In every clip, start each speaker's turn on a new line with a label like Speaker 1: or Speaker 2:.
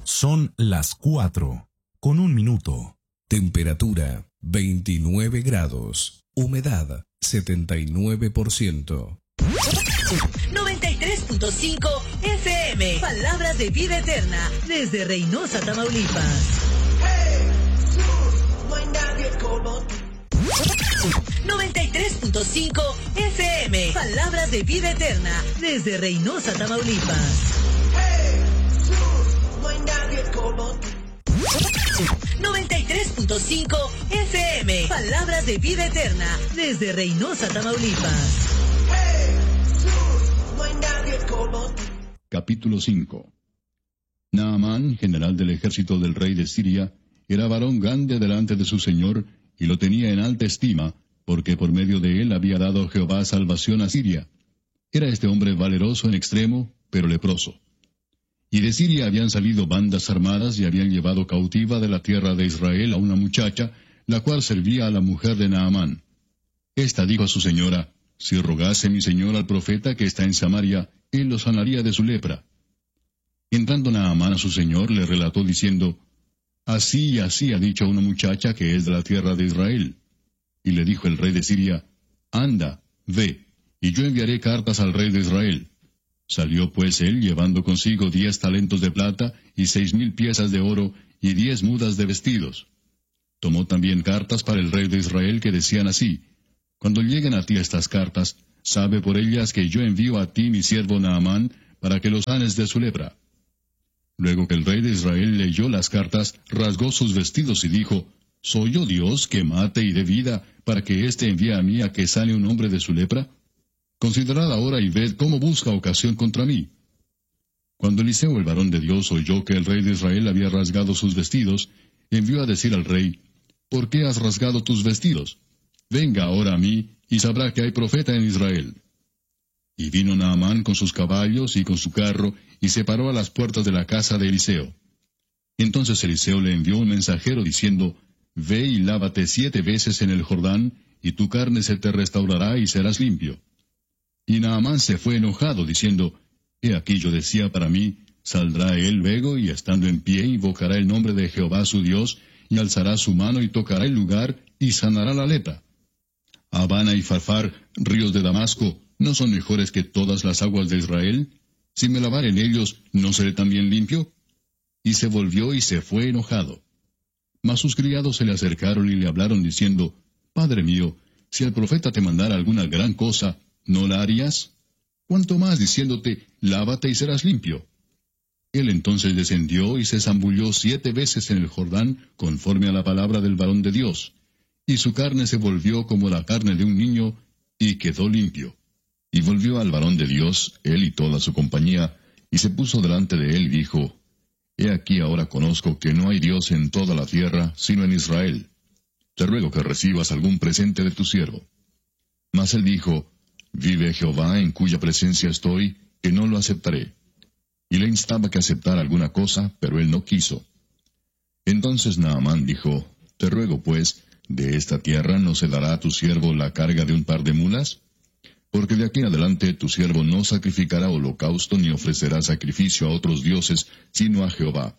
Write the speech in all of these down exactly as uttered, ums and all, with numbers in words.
Speaker 1: Son las cuatro, con un minuto.
Speaker 2: Temperatura veintinueve grados. Humedad setenta y nueve por ciento.
Speaker 3: noventa y tres punto cinco F M. Palabras de vida eterna. Desde Reynosa, Tamaulipas. No hay nadie como tú. noventa y tres punto cinco F M. Palabras de vida eterna. Desde Reynosa, Tamaulipas. No hay nadie como tú. noventa y tres punto cinco F M. Palabras de vida eterna. Desde Reynosa, Tamaulipas. No hay nadie como tú.
Speaker 4: Capítulo cinco. Naamán, general del ejército del rey de Siria, era varón grande delante de su señor, y lo tenía en alta estima, porque por medio de él había dado Jehová salvación a Siria. Era este hombre valeroso en extremo, pero leproso. Y de Siria habían salido bandas armadas y habían llevado cautiva de la tierra de Israel a una muchacha, la cual servía a la mujer de Naamán. Esta dijo a su señora: si rogase mi señor al profeta que está en Samaria, él lo sanaría de su lepra. Entrando Naamán a su señor, le relató diciendo: así y así ha dicho una muchacha que es de la tierra de Israel. Y le dijo el rey de Siria: anda, ve, y yo enviaré cartas al rey de Israel. Salió pues él, llevando consigo diez talentos de plata, y seis mil piezas de oro, y diez mudas de vestidos. Tomó también cartas para el rey de Israel que decían así: cuando lleguen a ti estas cartas, sabe por ellas que yo envío a ti mi siervo Naamán, para que los sanes de su lepra. Luego que el rey de Israel leyó las cartas, rasgó sus vestidos y dijo: ¿soy yo Dios que mate y dé vida, para que éste envíe a mí a que sane un hombre de su lepra? Considerad ahora y ved cómo busca ocasión contra mí. Cuando Eliseo el varón de Dios oyó que el rey de Israel había rasgado sus vestidos, envió a decir al rey: ¿por qué has rasgado tus vestidos? Venga ahora a mí, y sabrá que hay profeta en Israel. Y vino Naamán con sus caballos y con su carro, y se paró a las puertas de la casa de Eliseo. Entonces Eliseo le envió un mensajero diciendo: ve y lávate siete veces en el Jordán, y tu carne se te restaurará y serás limpio. Y Naamán se fue enojado, diciendo: he aquí yo decía para mí, saldrá él luego, y estando en pie invocará el nombre de Jehová su Dios, y alzará su mano y tocará el lugar, y sanará la lepra. Habana y Farfar, ríos de Damasco, ¿no son mejores que todas las aguas de Israel? Si me lavare en ellos, ¿no seré también limpio? Y se volvió y se fue enojado. Mas sus criados se le acercaron y le hablaron diciendo: Padre mío, si el profeta te mandara alguna gran cosa, ¿no la harías? ¿Cuánto más diciéndote: lávate y serás limpio? Él entonces descendió y se zambulló siete veces en el Jordán, conforme a la palabra del varón de Dios. Y su carne se volvió como la carne de un niño, y quedó limpio. Y volvió al varón de Dios, él y toda su compañía, y se puso delante de él y dijo: He aquí ahora conozco que no hay Dios en toda la tierra, sino en Israel. Te ruego que recibas algún presente de tu siervo. Mas él dijo: Vive Jehová, en cuya presencia estoy, que no lo aceptaré. Y le instaba que aceptara alguna cosa, pero él no quiso. Entonces Naamán dijo: Te ruego pues, ¿de esta tierra no se dará a tu siervo la carga de un par de mulas? Porque de aquí en adelante tu siervo no sacrificará holocausto ni ofrecerá sacrificio a otros dioses, sino a Jehová.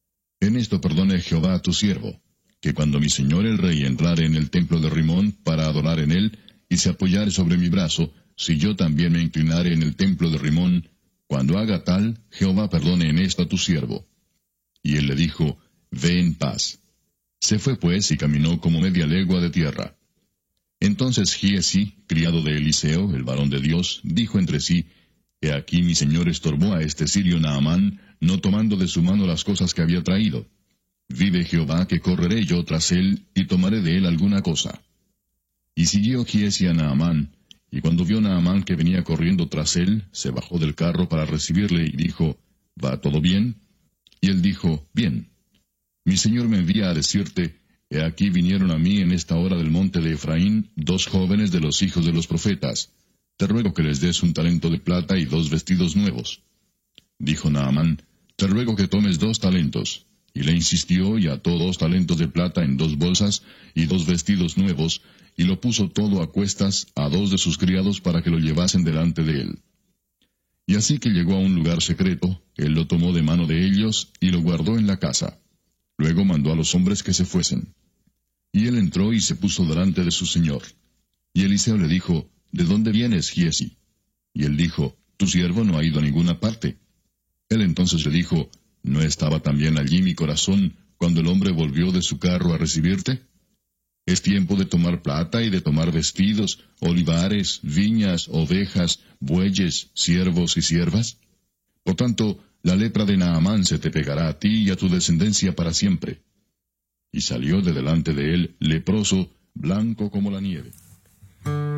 Speaker 4: En esto perdone Jehová a tu siervo, que cuando mi señor el rey entrare en el templo de Rimón para adorar en él, y se apoyare sobre mi brazo, si yo también me inclinare en el templo de Rimón, cuando haga tal, Jehová perdone en esto a tu siervo. Y él le dijo: Ve en paz. Se fue pues y caminó como media legua de tierra. Entonces Giezi, criado de Eliseo, el varón de Dios, dijo entre sí: He aquí mi señor estorbó a este sirio Naamán, no tomando de su mano las cosas que había traído. Vive Jehová que correré yo tras él, y tomaré de él alguna cosa. Y siguió Giezi a Naamán, y cuando vio Naamán que venía corriendo tras él, se bajó del carro para recibirle, y dijo: ¿Va todo bien? Y él dijo: Bien. Mi señor me envía a decirte: He aquí vinieron a mí en esta hora del monte de Efraín dos jóvenes de los hijos de los profetas. Te ruego que les des un talento de plata y dos vestidos nuevos. Dijo Naamán: Te ruego que tomes dos talentos. Y le insistió, y ató dos talentos de plata en dos bolsas, y dos vestidos nuevos, y lo puso todo a cuestas a dos de sus criados para que lo llevasen delante de él. Y así que llegó a un lugar secreto, él lo tomó de mano de ellos y lo guardó en la casa. Luego mandó a los hombres que se fuesen. Y él entró y se puso delante de su señor. Y Eliseo le dijo, ¿de dónde vienes, Giezi? Y él dijo, tu siervo no ha ido a ninguna parte. Él entonces le dijo, ¿no estaba también allí mi corazón cuando el hombre volvió de su carro a recibirte? Es tiempo de tomar plata y de tomar vestidos, olivares, viñas, ovejas, bueyes, siervos y siervas. Por tanto, la lepra de Naamán se te pegará a ti y a tu descendencia para siempre. Y salió de delante de él leproso, blanco como la nieve.